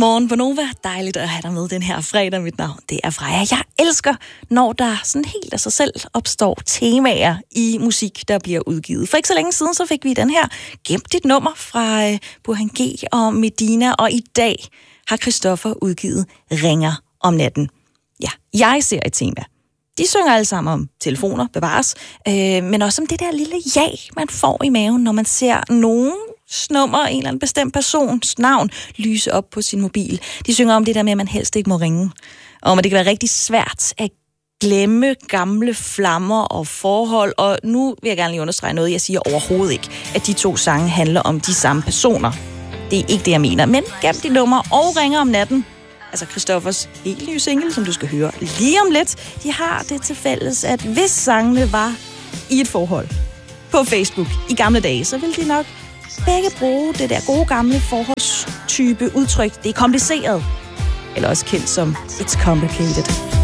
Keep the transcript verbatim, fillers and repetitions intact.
Godmorgen på Nova. Dejligt at have dig med den her fredag. Mit navn, det er Freja. Jeg elsker, når der sådan helt af sig selv opstår temaer i musik, der bliver udgivet. For ikke så længe siden, så fik vi den her Gemt dit nummer fra uh, Burhan G og Medina. Og i dag har Christoffer udgivet Ringer om natten. Ja, jeg ser et tema. De synger alle sammen om telefoner, bevares, øh, men også om det der lille ja, man får i maven, når man ser nogen nummer, en eller anden bestemt persons navn, lyse op på sin mobil. De synger om det der med, at man helst ikke må ringe. Og at det kan være rigtig svært at glemme gamle flammer og forhold. Og nu vil jeg gerne lige understrege noget, jeg siger overhovedet ikke, at de to sange handler om de samme personer. Det er ikke det, jeg mener. Men Gemt dit nummer og Ringer om natten, altså Christoffers helt nye single, som du skal høre lige om lidt, de har det til fælles, at hvis sangene var i et forhold på Facebook i gamle dage, så ville de nok begge bruge det der gode gamle forholdstype udtryk. Det er kompliceret. Eller også kendt som It's Complicated.